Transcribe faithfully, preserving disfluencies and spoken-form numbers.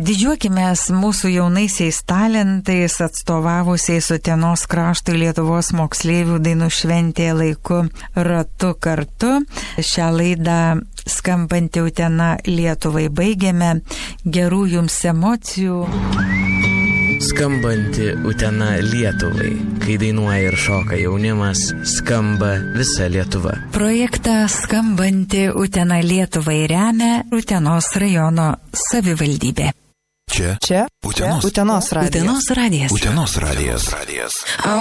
Didžiuokimės mūsų jaunaisiais talentais, atstovavusiais Utenos kraštui Lietuvos moksleivių dainų šventėje laiku ratu kartu. Šią laidą Skambanti Utena Lietuvai baigėme. Gerų jums emocijų. Skambanti Utena Lietuvai. Kai dainuoja ir šoka jaunimas, skamba visa Lietuva. Projektą Skambanti Utena Lietuvai remia Utenos rajono savivaldybė. Čia, Čia Utenos, Utenos radijas. Utenos radijas. Utenos radijas.